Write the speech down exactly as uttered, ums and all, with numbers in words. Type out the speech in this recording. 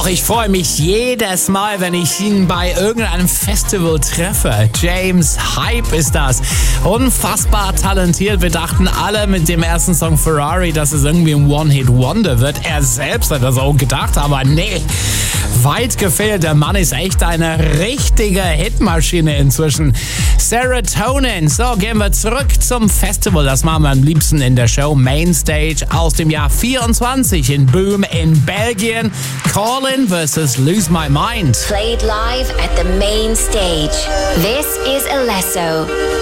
Och, ich freue mich jedes Mal, wenn ich ihn bei irgendeinem Festival treffe. James Hype ist das. Unfassbar talentiert. Wir dachten alle mit dem ersten Song Ferrari, dass es irgendwie ein One-Hit-Wonder wird. Er selbst hat das auch gedacht, aber nee. Weit gefehlt. Der Mann ist echt eine richtige Hitmaschine inzwischen. Serotonin. So, gehen wir zurück zum Festival. Das machen wir am liebsten in der Show Mainstage aus dem Jahr vierundzwanzig in Boom in Belgien. Callin versus Lose My Mind. Played live at the main stage. This is Alesso.